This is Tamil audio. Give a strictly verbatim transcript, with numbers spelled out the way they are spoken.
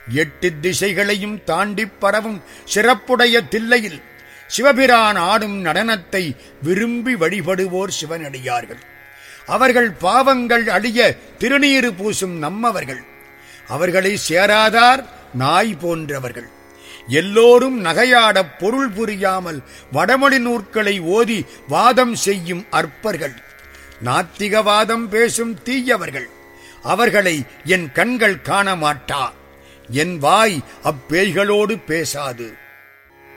எட்டு திசைகளையும் தாண்டிப் பரவும் சிறப்புடைய தில்லையில் சிவபிரான் ஆடும் நடனத்தை விரும்பி வழிபடுவோர் சிவனடியார்கள். அவர்கள் பாவங்கள் அழிய திருநீறு பூசும் நம்மவர்கள். அவர்களை சேராதார் நாய் போன்றவர்கள். எல்லோரும் நகையாடப் பொருள் புரியாமல் வடமொழி நூற்களை ஓதி வாதம் செய்யும் அற்பர்கள். நாத்திகவாதம் பேசும் தீயவர்கள். அவர்களை என் கண்கள் காண மாட்டா, என் வாய் அப்பேய்களோடு பேசாது.